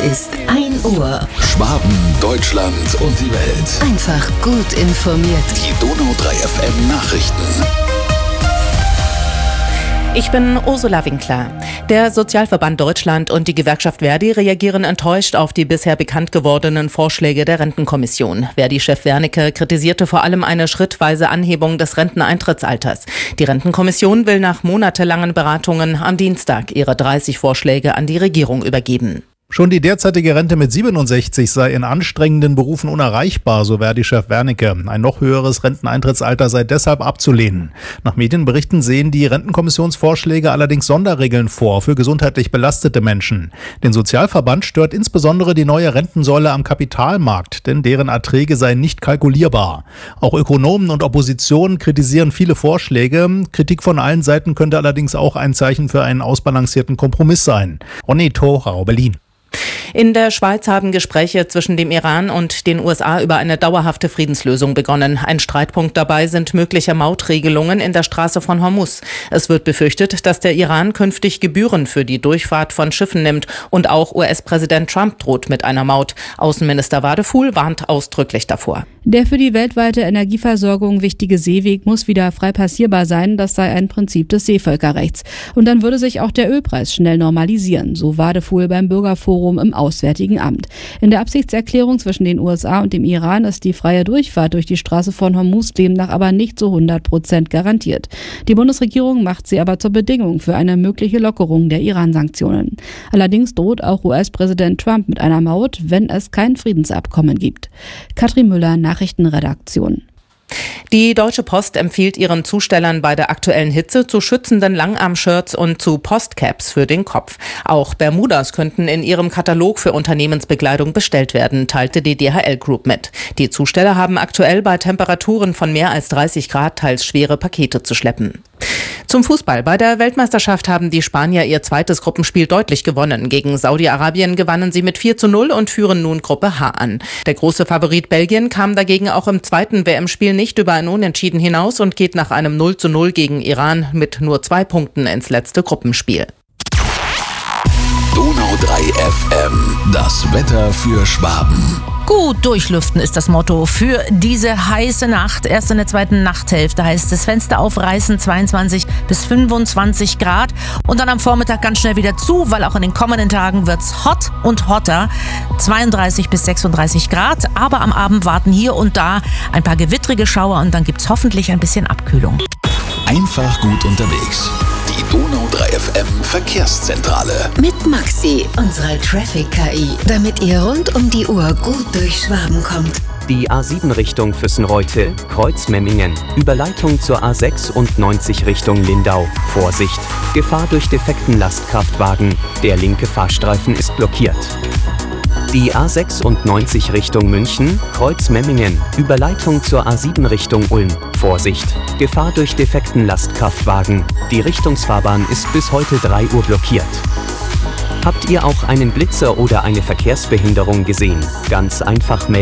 ist 1 Uhr. Schwaben, Deutschland und die Welt. Einfach gut informiert. Die Donau 3 FM Nachrichten. Ich bin Ursula Winkler. Der Sozialverband Deutschland und die Gewerkschaft Verdi reagieren enttäuscht auf die bisher bekannt gewordenen Vorschläge der Rentenkommission. Verdi-Chef Wernicke kritisierte vor allem eine schrittweise Anhebung des Renteneintrittsalters. Die Rentenkommission will nach monatelangen Beratungen am Dienstag ihre 30 Vorschläge an die Regierung übergeben. Schon die derzeitige Rente mit 67 sei in anstrengenden Berufen unerreichbar, so Verdi-Chef Wernicke. Ein noch höheres Renteneintrittsalter sei deshalb abzulehnen. Nach Medienberichten sehen die Rentenkommissionsvorschläge allerdings Sonderregeln vor für gesundheitlich belastete Menschen. Den Sozialverband stört insbesondere die neue Rentensäule am Kapitalmarkt, denn deren Erträge seien nicht kalkulierbar. Auch Ökonomen und Opposition kritisieren viele Vorschläge. Kritik von allen Seiten könnte allerdings auch ein Zeichen für einen ausbalancierten Kompromiss sein. Ronny Thorau, Berlin. In der Schweiz haben Gespräche zwischen dem Iran und den USA über eine dauerhafte Friedenslösung begonnen. Ein Streitpunkt dabei sind mögliche Mautregelungen in der Straße von Hormuz. Es wird befürchtet, dass der Iran künftig Gebühren für die Durchfahrt von Schiffen nimmt. Und auch US-Präsident Trump droht mit einer Maut. Außenminister Wadefuhl warnt ausdrücklich davor. Der für die weltweite Energieversorgung wichtige Seeweg muss wieder frei passierbar sein. Das sei ein Prinzip des Seevölkerrechts. Und dann würde sich auch der Ölpreis schnell normalisieren, so Wadefuhl beim Bürgerforum im Auswärtigen Amt. In der Absichtserklärung zwischen den USA und dem Iran ist die freie Durchfahrt durch die Straße von Hormuz demnach aber nicht zu 100% garantiert. Die Bundesregierung macht sie aber zur Bedingung für eine mögliche Lockerung der Iran-Sanktionen. Allerdings droht auch US-Präsident Trump mit einer Maut, wenn es kein Friedensabkommen gibt. Katrin Müller, Nachrichtenredaktion. Die Deutsche Post empfiehlt ihren Zustellern bei der aktuellen Hitze zu schützenden Langarm-Shirts und zu Postcaps für den Kopf. Auch Bermudas könnten in ihrem Katalog für Unternehmensbekleidung bestellt werden, teilte die DHL Group mit. Die Zusteller haben aktuell bei Temperaturen von mehr als 30 Grad teils schwere Pakete zu schleppen. Zum Fußball. Bei der Weltmeisterschaft haben die Spanier ihr zweites Gruppenspiel deutlich gewonnen. Gegen Saudi-Arabien gewannen sie mit 4:0 und führen nun Gruppe H an. Der große Favorit Belgien kam dagegen auch im zweiten WM-Spiel nicht über ein Unentschieden hinaus und geht nach einem 0:0 gegen Iran mit nur 2 Punkten ins letzte Gruppenspiel. Donau 3 FM. Das Wetter für Schwaben. Gut durchlüften ist das Motto für diese heiße Nacht. Erst in der zweiten Nachthälfte heißt es Fenster aufreißen, 22 bis 25 Grad. Und dann am Vormittag ganz schnell wieder zu, weil auch in den kommenden Tagen wird's hot und hotter. 32 bis 36 Grad. Aber am Abend warten hier und da ein paar gewittrige Schauer und dann gibt's hoffentlich ein bisschen Abkühlung. Einfach gut unterwegs. Die Donau 3 FM Verkehrszentrale. Mit Maxi, unserer Traffic-KI, damit ihr rund um die Uhr gut durch Schwaben kommt. Die A7 Richtung Füssenreute, Kreuz Memmingen, Überleitung zur A6 und 90 Richtung Lindau. Vorsicht! Gefahr durch defekten Lastkraftwagen. Der linke Fahrstreifen ist blockiert. Die A6 und 90 Richtung München, Kreuz Memmingen, Überleitung zur A7 Richtung Ulm. Vorsicht! Gefahr durch defekten Lastkraftwagen. Die Richtungsfahrbahn ist bis heute 3 Uhr blockiert. Habt ihr auch einen Blitzer oder eine Verkehrsbehinderung gesehen? Ganz einfach melden.